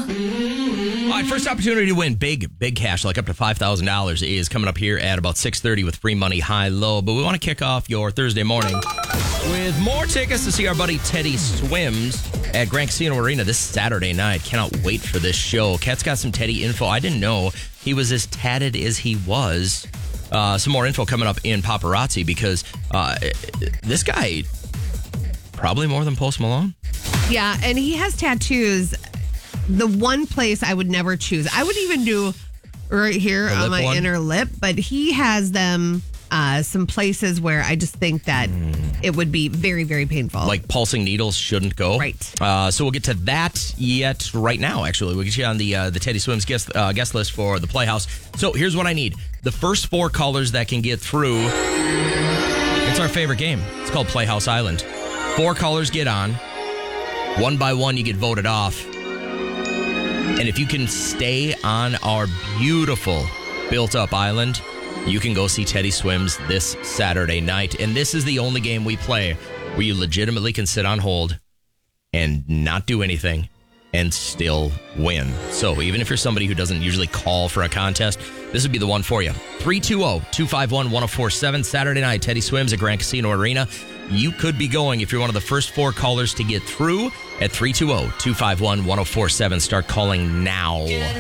All right, first opportunity to win big cash, like up to $5,000, is coming up here at about 6:30 with free money high-low. But we want to kick off your Thursday morning with more tickets to see our buddy Teddy Swims at Grand Casino Arena this Saturday night. Cannot wait for this show. Kat's got some Teddy info. I didn't know he was as tatted as he was. Some more info coming up in Paparazzi because this guy, probably more than Post Malone. Yeah, and he has tattoos. The one place I would never choose. I would even do right here on my inner lip, but he has them some places where I just think that it would be very, very painful. Like pulsing needles shouldn't go. Right. So we'll get to that right now, actually. We'll get you on the Teddy Swims guest list for the Playhouse. So here's what I need. The first 4 callers that can get through, it's our favorite game. It's called Playhouse Island. 4 callers get on. One by one, you get voted off. And if you can stay on our beautiful built-up island, you can go see Teddy Swims this Saturday night. And this is the only game we play where you legitimately can sit on hold and not do anything and still win. So even if you're somebody who doesn't usually call for a contest, this would be the one for you. 320-251-1047, Saturday night, Teddy Swims at Grand Casino Arena. You could be going if you're one of the first 4 callers to get through at 320-251-1047. Start calling now.